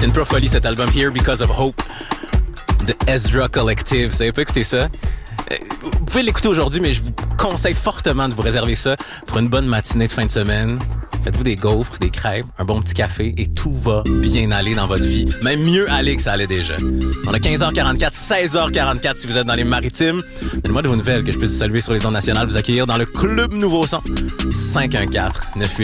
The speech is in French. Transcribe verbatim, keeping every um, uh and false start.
C'est une profolie cet album Here Because of Hope de Ezra Collective. Vous savez pas écouter ça? Vous pouvez l'écouter aujourd'hui, mais je vous conseille fortement de vous réserver ça pour une bonne matinée de fin de semaine. Faites-vous des gaufres, des crêpes, un bon petit café et tout va bien aller dans votre vie. Même mieux aller que ça allait déjà. On a quinze heures quarante-quatre, seize heures quarante-quatre si vous êtes dans les maritimes. Donnez-moi de vos nouvelles que je puisse vous saluer sur les ondes nationales, vous accueillir dans le Club Nouveau Son. cinq un quatre, neuf huit